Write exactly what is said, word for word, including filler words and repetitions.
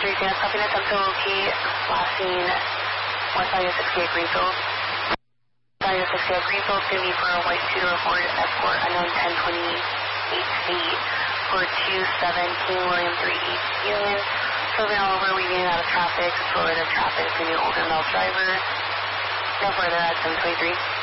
three, Dana, copy that, to locate last seen West Highway sixty-eight Greenfield. Highway sixty-eight Greenfield is going to be for a white two-door Ford Escort, unknown ten twenty-eight feet for two seventeen William three East Union. Moving all over, weaving out of traffic, forward of traffic, the new older male driver. No further at seven twenty-three.